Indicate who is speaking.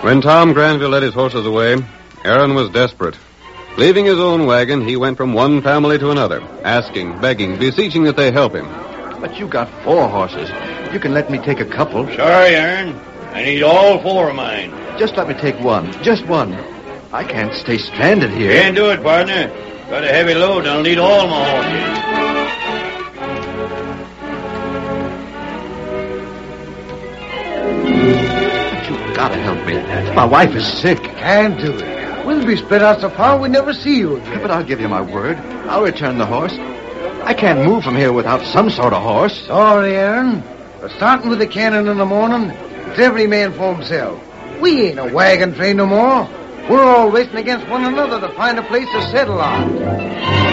Speaker 1: When Tom Granville led his horses away, Aaron was desperate. Leaving his own wagon, he went from one family to another, asking, begging, beseeching that they help him.
Speaker 2: But you got 4 horses. You can let me take a couple.
Speaker 3: Sorry, Aaron. I need all 4 of mine.
Speaker 2: Just let me take one. Just one. I can't stay stranded here.
Speaker 3: Can't do it, partner. Got a heavy load. I'll need all my horses.
Speaker 2: But you've got to help me. My wife is sick.
Speaker 4: Can't do it. We'll be spread out so far we never see you again.
Speaker 2: But I'll give you my word. I'll return the horse. I can't move from here without some sort of horse.
Speaker 4: Sorry, Aaron. But starting with the cannon in the morning, it's every man for himself. We ain't a wagon train no more. We're all racing against one another to find a place to settle on.